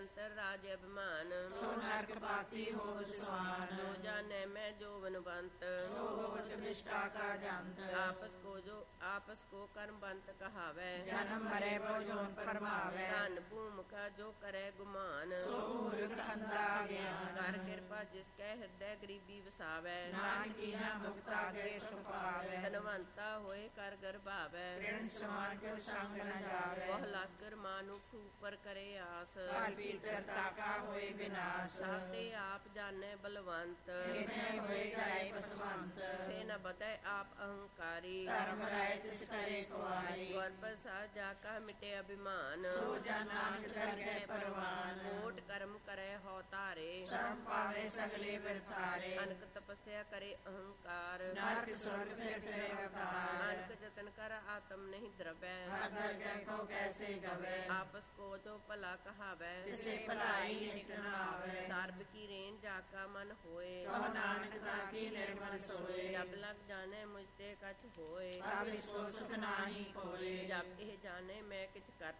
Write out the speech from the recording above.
अंतर राज अभिमान। सो नरक पाती हो स्वान। जो जाने मैं जोवनवंत। सो होत निष्ठा का जंत। आपस को कर्मवंत कहावे। जन्म मरे वो जोन परमावे। धन भूमिका जो करे गुमान। सो मूर्ख अंधा ज्ञान। कर कृपा जिसके हृदय गरीबी वसावे। नानक कीन्हा भुगता गए सुख पावे। धनवंता होए कर गर्भावे। ऋण समान को संग न जावे। वह लश्कर मानुख ऊपर करे आस। फल पीतरता का होए विनाश। साते आप जाने बलवंत। इन्हें होए जाए पसवंत। से न बदे आप अहंकारी। धर्म राय तिस करे कुआरी। गर्भ सा जाका मिटे अभिमान। सो जा नानक दर गए परवान। कोट कर्म करे हो तारे। शरण पावे सगले बिरथारे। अनक तपस्या करे अहंकार। नरक स्वर्ग फिरे अवतार। अनक जतन कर आत्म नहीं द्रव्य। हर दर गए को कैसे गवे। आपस को जो भला कहावे। तिसे भलाई निक न आवे। सर्ब की रेन जाका मन होए। कहो नानक ताकी निर्मल सोए। जब लग जाने मुझते कछ होए। तब इसको सुख नाही कोए। जब यह जाने मैं किछ कर